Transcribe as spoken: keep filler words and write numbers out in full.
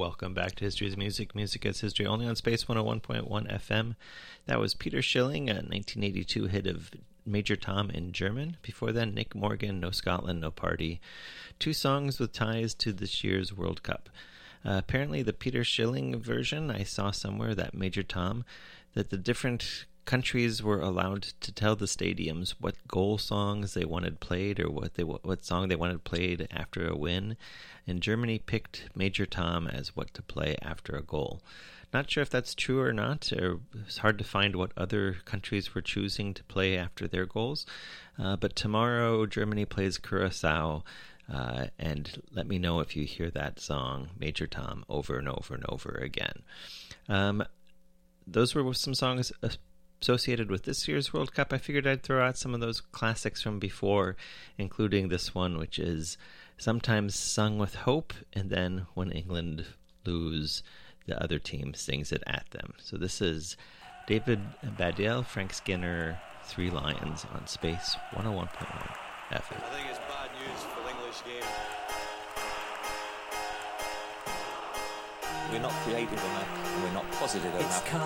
Welcome back to History is Music. Music is History, only on Space one oh one point one F M. That was Peter Schilling, a nineteen eighty-two hit of Major Tom in German. Before then, Nick Morgan, No Scotland, No Party. Two songs with ties to this year's World Cup. Uh, apparently, the Peter Schilling version, I saw somewhere, that Major Tom, that the different countries were allowed to tell the stadiums what goal songs they wanted played or what they what song they wanted played after a win. And Germany picked Major Tom as what to play after a goal. Not sure if that's true or not. Or it's hard to find what other countries were choosing to play after their goals. Uh, but tomorrow, Germany plays Curaçao. Uh, and let me know if you hear that song, Major Tom, over and over and over again. Um, those were some songs associated with this year's World Cup. I figured I'd throw out some of those classics from before, including this one, which is sometimes sung with hope, and then when England lose, the other team sings it at them. So this is David Baddiel, Frank Skinner, Three Lions on Space one oh one point one F M. I think it's bad news for the English game. We're not creative enough, and we're not positive It's enough.